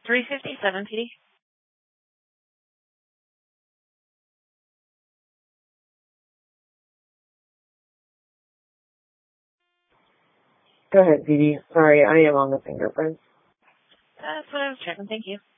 357, PD. Go ahead, PD. Sorry, I am on the fingerprints. That's what I was checking. Thank you.